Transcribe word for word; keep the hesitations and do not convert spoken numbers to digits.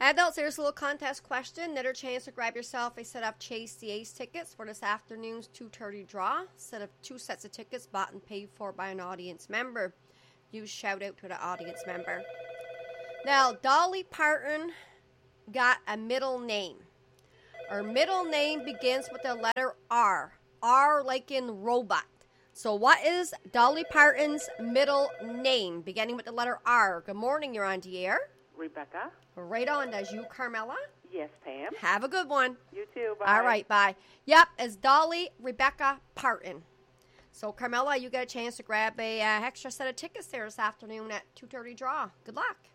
Adults, there's a little contest question. Another chance to grab yourself a set of Chase the Ace tickets for this afternoon's two thirty draw. Set of two sets of tickets bought and paid for by an audience member. You shout out to the audience member. Now, Dolly Parton got a middle name. Her middle name begins with the letter R. R like in robot. So what is Dolly Parton's middle name beginning with the letter R? Good morning, you're on the air. Rebecca. Right on. Does you, Carmela? Yes, Pam. Have a good one. You too. Bye. All right, bye. Yep, it's Dolly Rebecca Parton. So, Carmela, you get a chance to grab a uh, extra set of tickets there this afternoon at two thirty draw. Good luck.